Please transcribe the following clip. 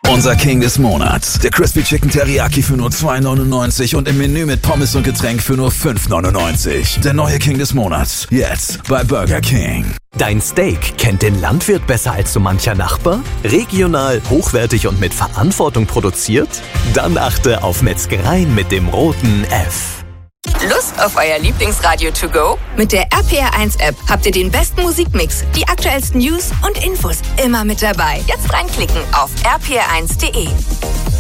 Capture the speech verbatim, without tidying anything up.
Unser King des Monats. Der Crispy Chicken Teriyaki für nur zwei neunundneunzig und im Menü mit Pommes und Getränk für nur fünf neunundneunzig. Der neue King des Monats. Jetzt bei Burger King. Dein Steak kennt den Landwirt besser als so mancher Nachbar? Regional, hochwertig und mit Verantwortung produziert? Dann achte auf Metzgereien mit dem roten F. Lust auf euer Lieblingsradio to go? Mit der R P R eins App habt ihr den besten Musikmix, die aktuellsten News und Infos immer mit dabei. Jetzt reinklicken auf r p r eins punkt d e.